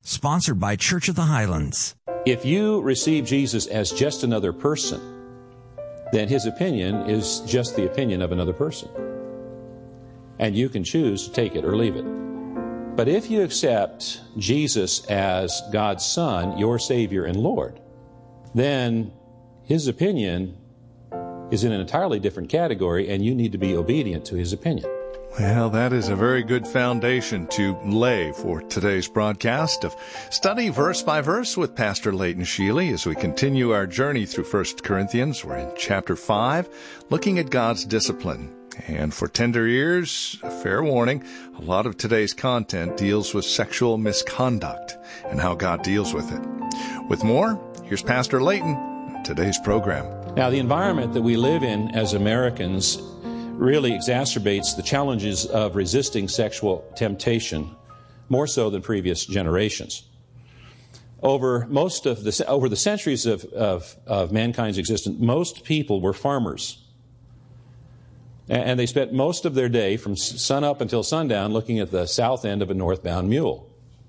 Sponsored by Church of the Highlands. If you receive Jesus as just another person, then his opinion is just the opinion of another person. And you can choose to take it or leave it. But if you accept Jesus as God's Son, your Savior and Lord, then his opinion is in an entirely different category, and you need to be obedient to his opinion. Well, that is a very good foundation to lay for today's broadcast of Study Verse by Verse with Pastor Leighton Sheely as we continue our journey through 1 Corinthians. We're in chapter 5, looking at God's discipline. And for tender ears, a fair warning, a lot of today's content deals with sexual misconduct and how God deals with it. With more, here's Pastor Leighton on today's program. Now, the environment that we live in as Americans really exacerbates the challenges of resisting sexual temptation more so than previous generations. Over the centuries of mankind's existence, most people were farmers. And they spent most of their day from sun up until sundown looking at the south end of a northbound mule.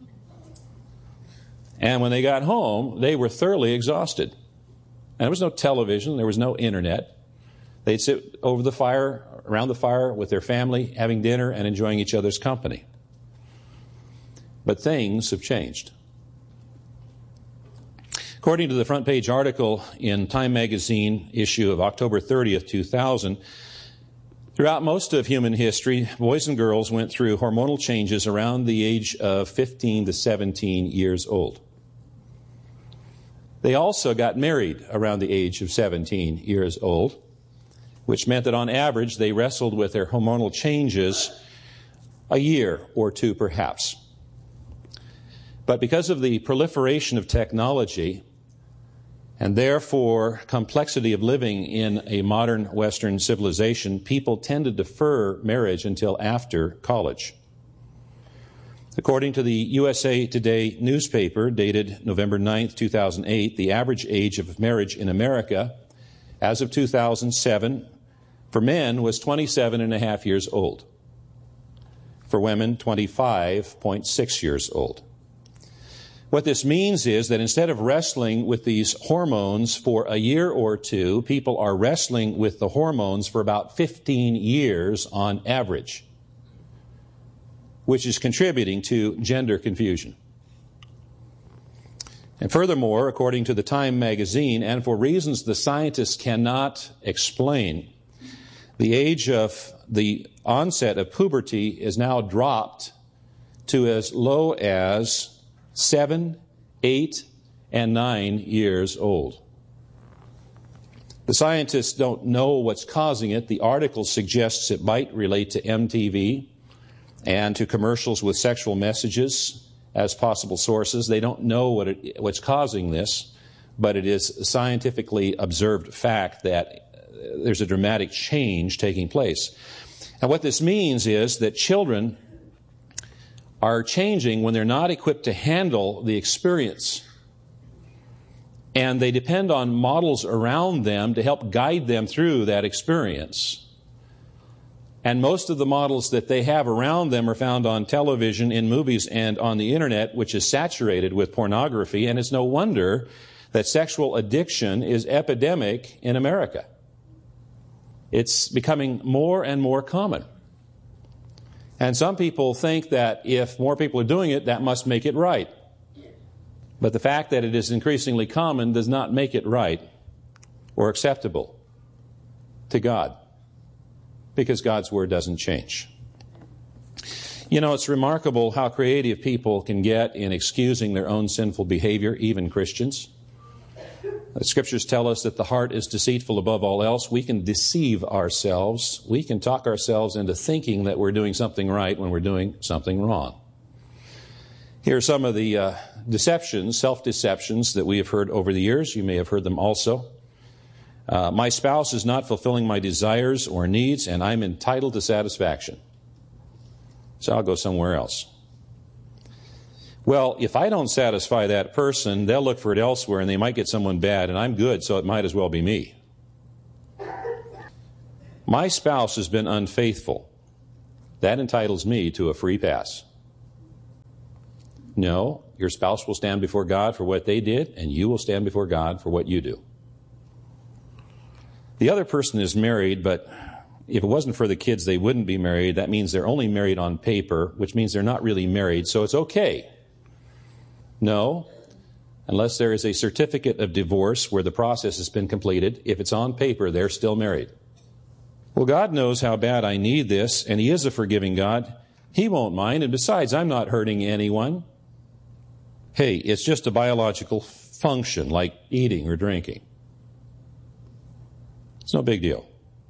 And when they got home, they were thoroughly exhausted. And there was no television, there was no internet. They'd sit over the fire, around the fire with their family, having dinner and enjoying each other's company. But things have changed. According to the front page article in Time magazine issue of October 30th, 2000, throughout most of human history, boys and girls went through hormonal changes around the age of 15 to 17 years old. They also got married around the age of 17 years old, which meant that on average they wrestled with their hormonal changes a year or two perhaps. But because of the proliferation of technology and therefore complexity of living in a modern Western civilization, people tend to defer marriage until after college. According to the USA Today newspaper dated November 9th, 2008, the average age of marriage in America as of 2007 for men was 27 and a half years old. For women, 25.6 years old. What this means is that instead of wrestling with these hormones for a year or two, people are wrestling with the hormones for about 15 years on average, which is contributing to gender confusion. And furthermore, according to the Time magazine, and for reasons the scientists cannot explain, the age of the onset of puberty is now dropped to as low as 7, 8, and 9 years old. The scientists don't know what's causing it. The article suggests it might relate to MTV and to commercials with sexual messages as possible sources. They don't know what's causing this, but it is a scientifically observed fact that there's a dramatic change taking place. And what this means is that children are changing when they're not equipped to handle the experience. And they depend on models around them to help guide them through that experience. And most of the models that they have around them are found on television, in movies, and on the internet, which is saturated with pornography. And it's no wonder that sexual addiction is epidemic in America. It's becoming more and more common. And some people think that if more people are doing it, that must make it right. But the fact that it is increasingly common does not make it right or acceptable to God, because God's Word doesn't change. You know, it's remarkable how creative people can get in excusing their own sinful behavior, even Christians. The Scriptures tell us that the heart is deceitful above all else. We can deceive ourselves. We can talk ourselves into thinking that we're doing something right when we're doing something wrong. Here are some of the deceptions, self-deceptions that we have heard over the years. You may have heard them also. My spouse is not fulfilling my desires or needs, and I'm entitled to satisfaction, so I'll go somewhere else. Well, if I don't satisfy that person, they'll look for it elsewhere, and they might get someone bad, and I'm good, so it might as well be me. My spouse has been unfaithful. That entitles me to a free pass. No, your spouse will stand before God for what they did, and you will stand before God for what you do. The other person is married, but if it wasn't for the kids, they wouldn't be married. That means they're only married on paper, which means they're not really married, so it's okay. No, unless there is a certificate of divorce where the process has been completed, if it's on paper, they're still married. Well, God knows how bad I need this, and He is a forgiving God. He won't mind, and besides, I'm not hurting anyone. Hey, it's just a biological function like eating or drinking. It's no big deal.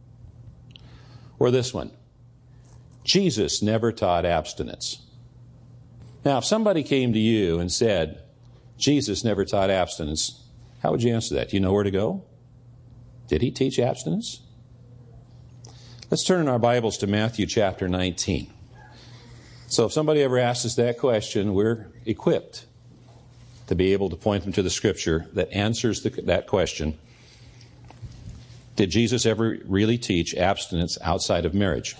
Or this one. Jesus never taught abstinence. Now, if somebody came to you and said, Jesus never taught abstinence, how would you answer that? Do you know where to go? Did He teach abstinence? Let's turn in our Bibles to Matthew chapter 19. So if somebody ever asks us that question, we're equipped to be able to point them to the Scripture that answers that question. Did Jesus ever really teach abstinence outside of marriage?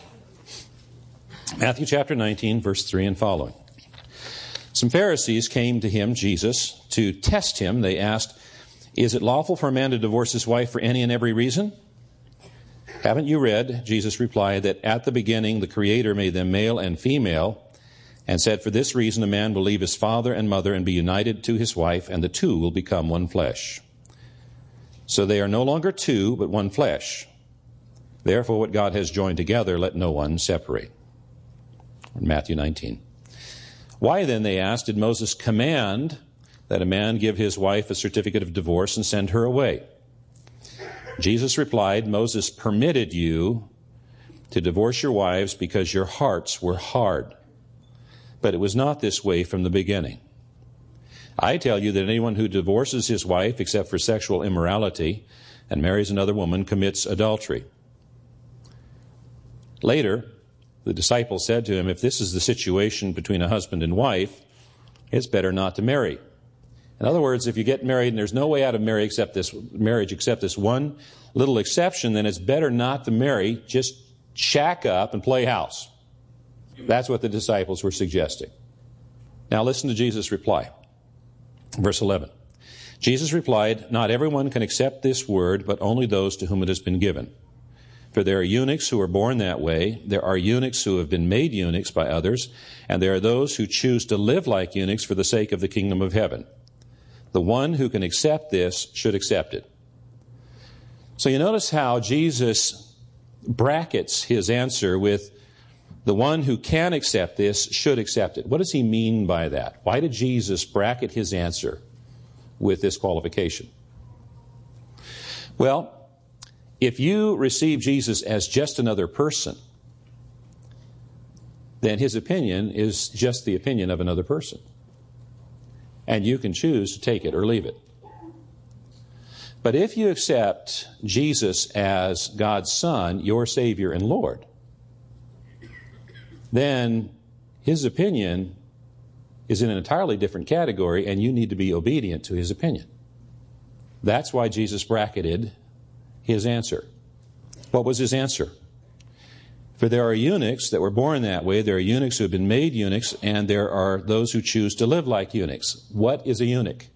Matthew chapter 19, verse 3 and following. Some Pharisees came to Him, Jesus, to test Him. They asked, "Is it lawful for a man to divorce his wife for any and every reason?" "Haven't you read," Jesus replied, "that at the beginning the Creator made them male and female, and said, for this reason a man will leave his father and mother and be united to his wife, and the two will become one flesh. So they are no longer two, but one flesh. Therefore what God has joined together, let no one separate." Matthew 19. "Why then," they asked, "did Moses command that a man give his wife a certificate of divorce and send her away?" Jesus replied, "Moses permitted you to divorce your wives because your hearts were hard. But it was not this way from the beginning. I tell you that anyone who divorces his wife except for sexual immorality and marries another woman commits adultery." Later, the disciples said to Him, "If this is the situation between a husband and wife, it's better not to marry." In other words, if you get married and there's no way out of marriage except this one little exception, then it's better not to marry, just shack up and play house. That's what the disciples were suggesting. Now listen to Jesus' reply. Verse 11. Jesus replied, "Not everyone can accept this word, but only those to whom it has been given. For there are eunuchs who are born that way, there are eunuchs who have been made eunuchs by others, and there are those who choose to live like eunuchs for the sake of the kingdom of heaven. The one who can accept this should accept it." So you notice how Jesus brackets His answer with, the one who can accept this should accept it. What does He mean by that? Why did Jesus bracket His answer with this qualification? Well, if you receive Jesus as just another person, then His opinion is just the opinion of another person. And you can choose to take it or leave it. But if you accept Jesus as God's Son, your Savior and Lord, then His opinion is in an entirely different category, and you need to be obedient to His opinion. That's why Jesus bracketed His answer. What was His answer? For there are eunuchs that were born that way, there are eunuchs who have been made eunuchs, and there are those who choose to live like eunuchs. What is a eunuch?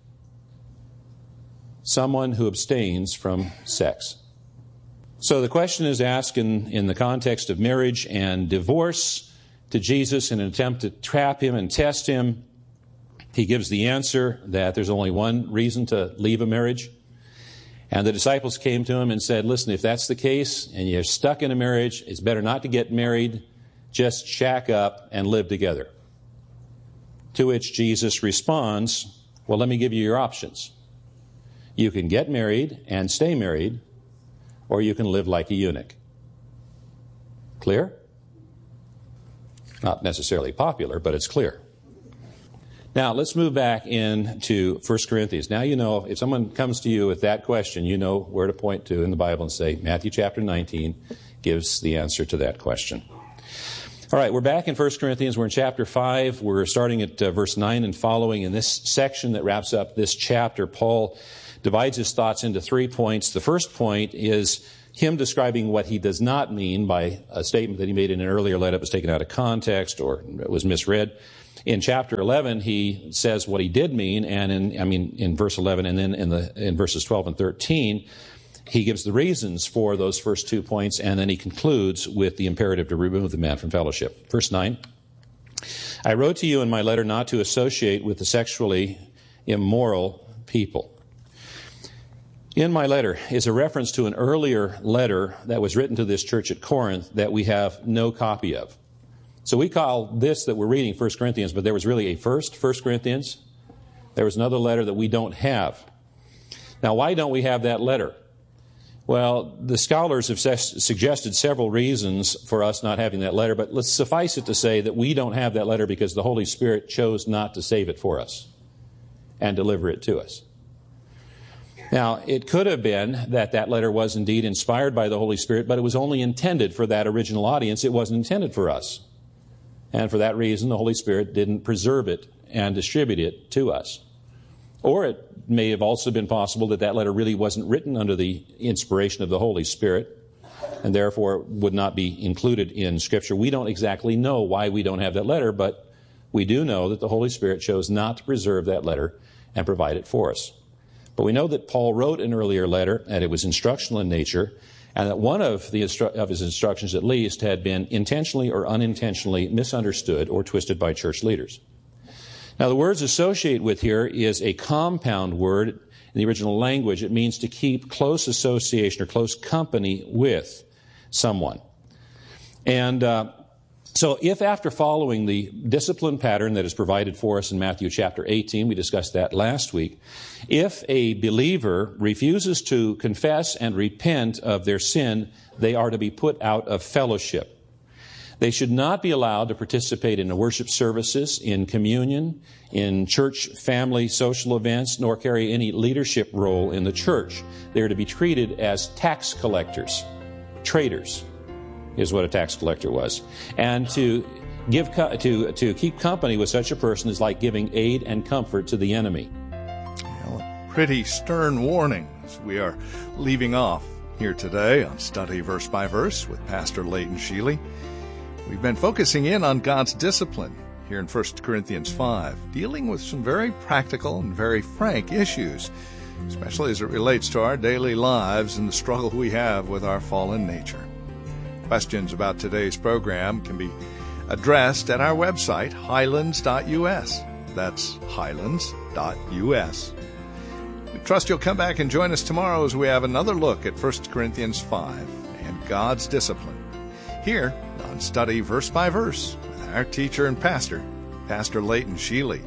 Someone who abstains from sex. So the question is asked in the context of marriage and divorce to Jesus in an attempt to trap Him and test Him. He gives the answer that there's only one reason to leave a marriage. And the disciples came to Him and said, "Listen, if that's the case and you're stuck in a marriage, it's better not to get married. Just shack up and live together." To which Jesus responds, "Well, let me give you your options. You can get married and stay married, or you can live like a eunuch." Clear? Not necessarily popular, but it's clear. Now, let's move back into 1 Corinthians. Now you know, if someone comes to you with that question, you know where to point to in the Bible and say, Matthew chapter 19 gives the answer to that question. All right, we're back in 1 Corinthians. We're in chapter 5. We're starting at verse 9 and following. In this section that wraps up this chapter, Paul divides his thoughts into 3 points. The first point is him describing what he does not mean by a statement that he made in an earlier letter that was taken out of context or was misread. In chapter 11, he says what he did mean, and in verse 11, and then in verses 12 and 13, he gives the reasons for those first 2 points, and then he concludes with the imperative to remove the man from fellowship. Verse 9, I wrote to you in my letter not to associate with the sexually immoral people. In my letter is a reference to an earlier letter that was written to this church at Corinth that we have no copy of. So we call this that we're reading 1 Corinthians, but there was really a 1 Corinthians. There was another letter that we don't have. Now, why don't we have that letter? Well, the scholars have suggested several reasons for us not having that letter, but let's suffice it to say that we don't have that letter because the Holy Spirit chose not to save it for us and deliver it to us. Now, it could have been that that letter was indeed inspired by the Holy Spirit, but it was only intended for that original audience. It wasn't intended for us. And for that reason, the Holy Spirit didn't preserve it and distribute it to us. Or it may have also been possible that that letter really wasn't written under the inspiration of the Holy Spirit, and therefore would not be included in Scripture. We don't exactly know why we don't have that letter, but we do know that the Holy Spirit chose not to preserve that letter and provide it for us. But we know that Paul wrote an earlier letter, and it was instructional in nature, and that one of his instructions at least had been intentionally or unintentionally misunderstood or twisted by church leaders. Now, the words associate with here is a compound word in the original language. It means to keep close association or close company with someone. And so if after following the discipline pattern that is provided for us in Matthew chapter 18, we discussed that last week, if a believer refuses to confess and repent of their sin, they are to be put out of fellowship. They should not be allowed to participate in the worship services, in communion, in church family social events, nor carry any leadership role in the church. They are to be treated as tax collectors, traitors, is what a tax collector was. And to keep company with such a person is like giving aid and comfort to the enemy. Well, a pretty stern warning as we are leaving off here today on Study Verse by Verse with Pastor Leighton Sheely. We've been focusing in on God's discipline here in 1 Corinthians 5, dealing with some very practical and very frank issues, especially as it relates to our daily lives and the struggle we have with our fallen nature. Questions about today's program can be addressed at our website, highlands.us. That's highlands.us. We trust you'll come back and join us tomorrow as we have another look at 1 Corinthians 5 and God's discipline, here on Study Verse by Verse with our teacher and pastor, Pastor Leighton Sheely.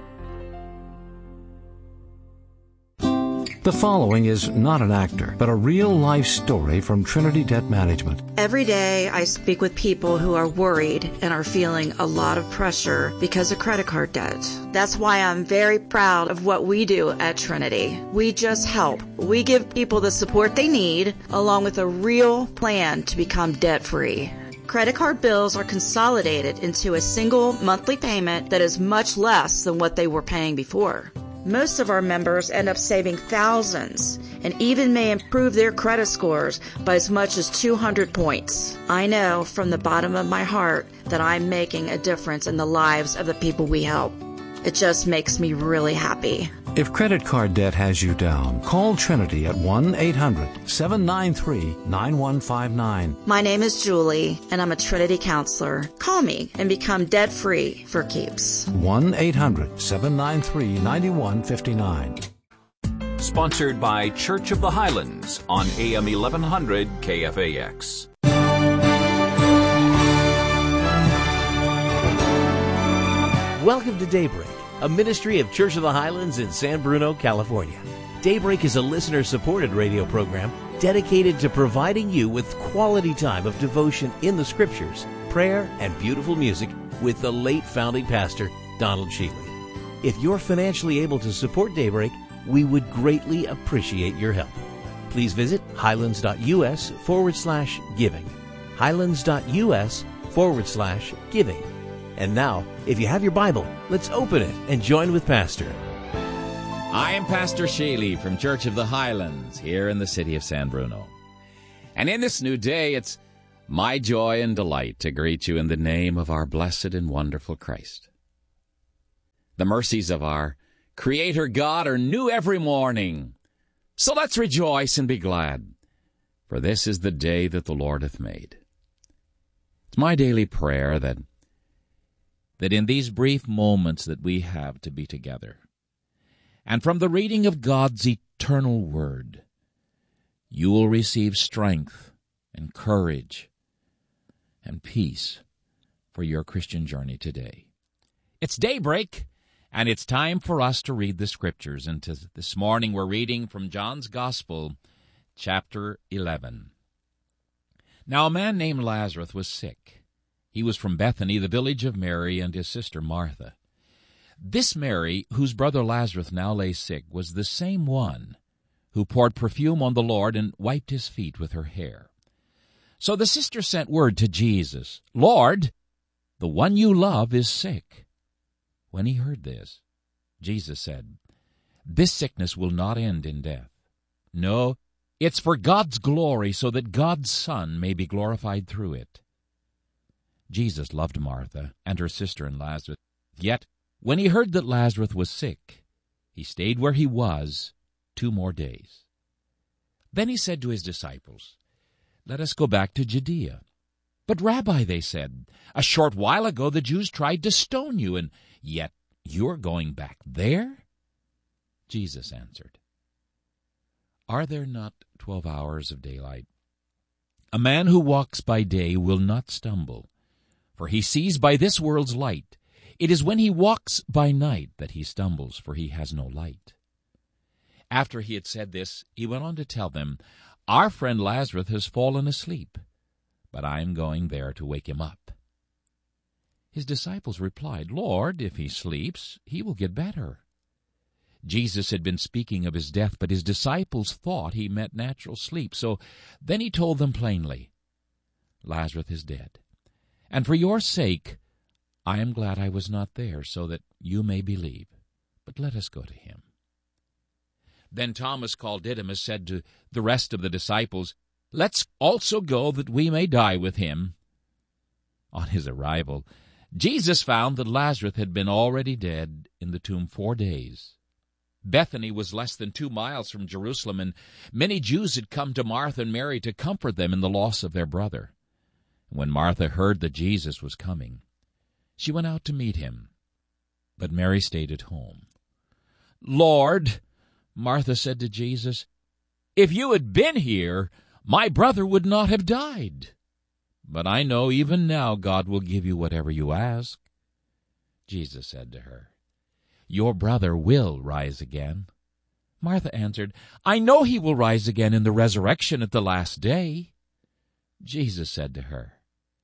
The following is not an actor, but a real-life story from Trinity Debt Management. Every day I speak with people who are worried and are feeling a lot of pressure because of credit card debt. That's why I'm very proud of what we do at Trinity. We just help. We give people the support they need, along with a real plan to become debt-free. Credit card bills are consolidated into a single monthly payment that is much less than what they were paying before. Most of our members end up saving thousands and even may improve their credit scores by as much as 200 points. I know from the bottom of my heart that I'm making a difference in the lives of the people we help. It just makes me really happy. If credit card debt has you down, call Trinity at 1-800-793-9159. My name is Julie, and I'm a Trinity counselor. Call me and become debt-free for keeps. 1-800-793-9159. Sponsored by Church of the Highlands on AM 1100 KFAX. Welcome to Daybreak, a ministry of Church of the Highlands in San Bruno, California. Daybreak is a listener-supported radio program dedicated to providing you with quality time of devotion in the Scriptures, prayer, and beautiful music with the late founding pastor, Donald Sheely. If you're financially able to support Daybreak, we would greatly appreciate your help. Please visit highlands.us/giving. highlands.us/giving. And now, if you have your Bible, let's open it and join with Pastor. I am Pastor Sheely from Church of the Highlands here in the city of San Bruno. And in this new day, it's my joy and delight to greet you in the name of our blessed and wonderful Christ. The mercies of our Creator God are new every morning. So let's rejoice and be glad, for this is the day that the Lord hath made. It's my daily prayer that in these brief moments that we have to be together, and from the reading of God's eternal Word, you will receive strength and courage and peace for your Christian journey today. It's daybreak, and it's time for us to read the Scriptures. And this morning we're reading from John's Gospel, chapter 11. Now a man named Lazarus was sick. He was from Bethany, the village of Mary and his sister Martha. This Mary, whose brother Lazarus now lay sick, was the same one who poured perfume on the Lord and wiped his feet with her hair. So the sister sent word to Jesus, "Lord, the one you love is sick." When he heard this, Jesus said, "This sickness will not end in death. No, it's for God's glory, so that God's Son may be glorified through it." Jesus loved Martha and her sister and Lazarus. Yet, when he heard that Lazarus was sick, he stayed where he was 2 more days. Then he said to his disciples, "Let us go back to Judea." "But, Rabbi," they said, "a short while ago the Jews tried to stone you, and yet you're going back there?" Jesus answered, "Are there not 12 hours of daylight? A man who walks by day will not stumble, for he sees by this world's light. It is when he walks by night that he stumbles, for he has no light." After he had said this, he went on to tell them, "Our friend Lazarus has fallen asleep, but I am going there to wake him up." His disciples replied, "Lord, if he sleeps, he will get better." Jesus had been speaking of his death, but his disciples thought he meant natural sleep. So then he told them plainly, "Lazarus is dead, and for your sake I am glad I was not there, so that you may believe. But let us go to him." Then Thomas, called Didymus, said to the rest of the disciples, "Let's also go, that we may die with him." On his arrival, Jesus found that Lazarus had been already dead in the tomb 4 days. Bethany was less than 2 miles from Jerusalem, and many Jews had come to Martha and Mary to comfort them in the loss of their brother. When Martha heard that Jesus was coming, she went out to meet him, but Mary stayed at home. "Lord," Martha said to Jesus, "if you had been here, my brother would not have died. But I know even now God will give you whatever you ask." Jesus said to her, "Your brother will rise again." Martha answered, "I know he will rise again in the resurrection at the last day." Jesus said to her,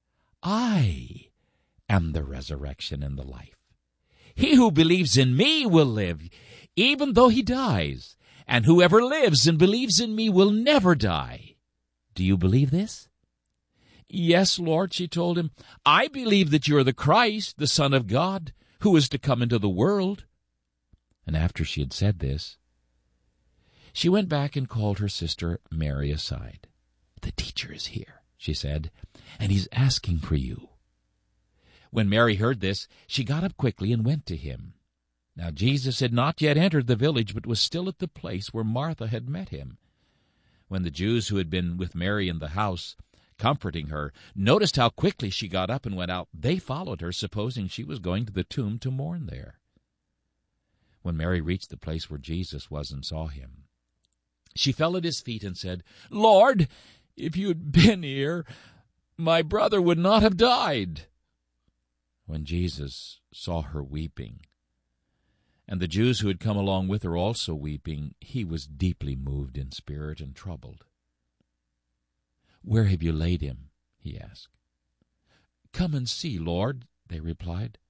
"I am the resurrection and the life. He who believes in me will live, even though he dies, and whoever lives and believes in me will never die. Do you believe this?" "Yes, Lord," she told him. "I believe that you are the Christ, the Son of God, who is to come into the world." And after she had said this, she went back and called her sister Mary aside. "The teacher is here," she said, "and he's asking for you." When Mary heard this, she got up quickly and went to him. Now Jesus had not yet entered the village, but was still at the place where Martha had met him. When the Jews who had been with Mary in the house, comforting her, noticed how quickly she got up and went out, they followed her, supposing she was going to the tomb to mourn there. When Mary reached the place where Jesus was and saw him, she fell at his feet and said, "Lord, if you had been here, my brother would not have died." When Jesus saw her weeping, and the Jews who had come along with her also weeping, he was deeply moved in spirit and troubled. "Where have you laid him?" he asked. "Come and see, Lord," they replied.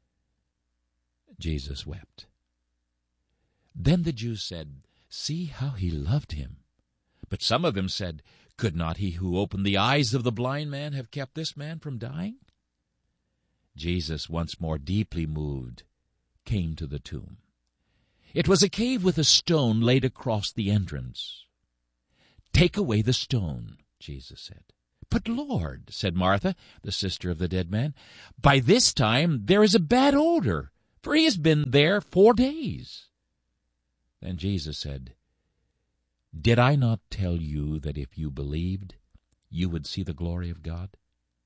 Jesus wept. Then the Jews said, "See how he loved him." But some of them said, "Could not he who opened the eyes of the blind man have kept this man from dying?" Jesus, once more deeply moved, came to the tomb. It was a cave with a stone laid across the entrance. "Take away the stone," Jesus said. "But Lord," said Martha, the sister of the dead man, "by this time there is a bad odor, for he has been there 4 days." Then Jesus said, "Did I not tell you that if you believed, you would see the glory of God?"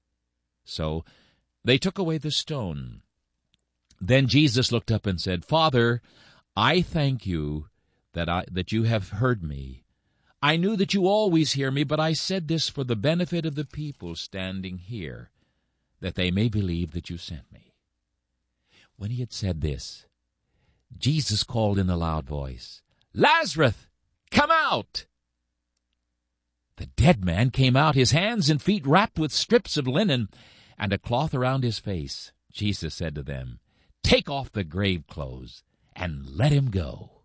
So they took away the stone. Then Jesus looked up and said, "Father, I thank you that you have heard me. I knew that you always hear me, but I said this for the benefit of the people standing here, that they may believe that you sent me." When he had said this, Jesus called in a loud voice, "Lazarus, come out!" The dead man came out, his hands and feet wrapped with strips of linen and a cloth around his face. Jesus said to them, "Take off the grave clothes and let him go."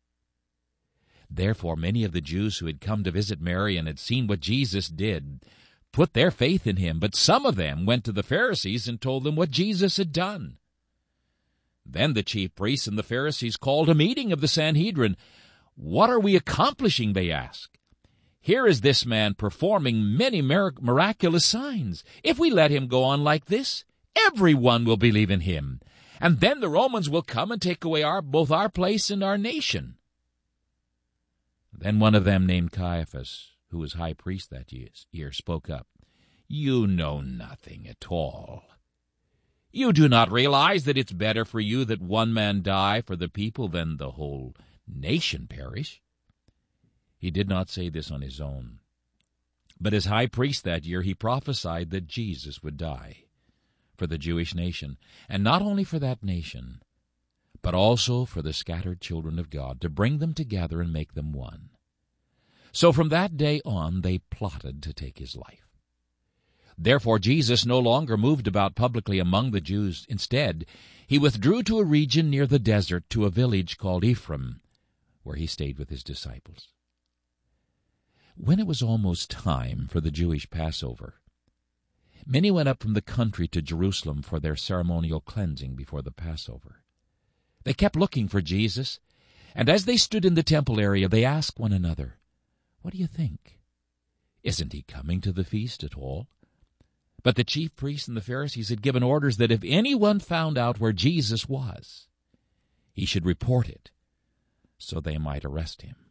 Therefore many of the Jews who had come to visit Mary and had seen what Jesus did put their faith in him, but some of them went to the Pharisees and told them what Jesus had done. Then the chief priests and the Pharisees called a meeting of the Sanhedrin. "What are we accomplishing?" they asked. "Here is this man performing many miraculous signs. If we let him go on like this, everyone will believe in him. And then the Romans will come and take away both our place and our nation." Then one of them, named Caiaphas, who was high priest that year, spoke up. "You know nothing at all. You do not realize that it's better for you that one man die for the people than the whole nation perish." He did not say this on his own, but as high priest that year he prophesied that Jesus would die for the Jewish nation, and not only for that nation, but also for the scattered children of God, to bring them together and make them one. So from that day on they plotted to take his life. Therefore Jesus no longer moved about publicly among the Jews. Instead, he withdrew to a region near the desert, to a village called Ephraim, where he stayed with his disciples. When it was almost time for the Jewish Passover, many went up from the country to Jerusalem for their ceremonial cleansing before the Passover. They kept looking for Jesus, and as they stood in the temple area, they asked one another, "What do you think? Isn't he coming to the feast at all?" But the chief priests and the Pharisees had given orders that if anyone found out where Jesus was, he should report it, so they might arrest him.